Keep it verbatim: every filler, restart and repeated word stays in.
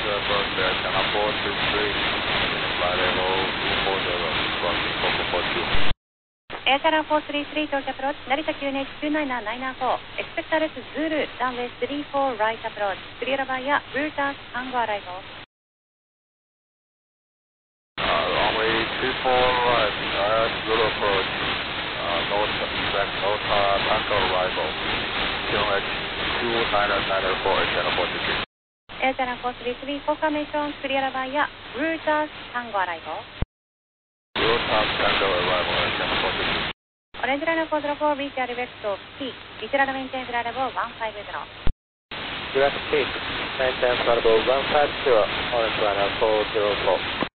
approach there, channel four three three, flight level two four zero, crossing four four four two. Air Channel four three three, torque approach, Narita Q N H two nine nine nine four, expect Alex Zulu, runway three four right approach, clear via Routers, Tango arrival. Uh, runway three four right, uh, Zulu approach, uh, north, exact north, uh, Tango arrival, Q N H two nine nine nine four, Air Channel four three three. Air Channel four three three, confirmation, clear via Routers, Tango arrival. Routers, Tango arrival, Air Channel four three three. Orange Runner four zero four, reach Arrivex to P, Israel maintain flight level one five zero. Direct peak, maintain flight level one five zero, Orange Runner four zero four.